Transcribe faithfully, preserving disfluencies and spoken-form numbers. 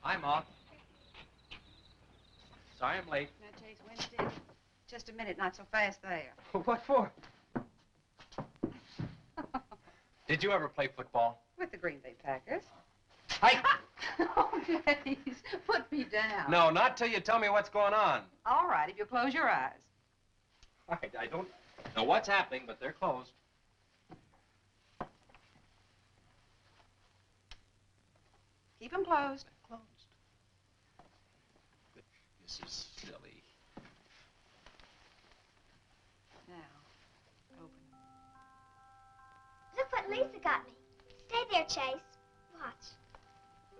Hi, Ma. Sorry I'm late. Now, Chase, Winston, just a minute, not so fast there. What for? Did you ever play football? With the Green Bay Packers. Hi. Oh, please, put me down. No, not till you tell me what's going on. All right, if you close your eyes. All right, I don't know what's happening, but they're closed. Keep them closed. They're closed. This is silly. Now, open. Look what Lisa got me. Stay there, Chase.